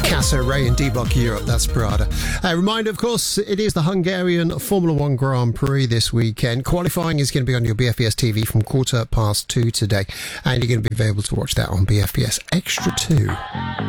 Casa Ray and D-Block Europe, that's Prada. Reminder, of course, it is the Hungarian Formula One Grand Prix this weekend. Qualifying is going to be on your BFBS TV from 2:15 today, and you're going to be able to watch that on BFBS Extra 2.